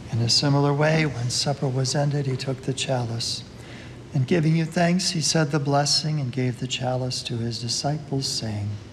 In a similar way, when supper was ended, he took the chalice. And giving you thanks, he said the blessing and gave the chalice to his disciples, saying,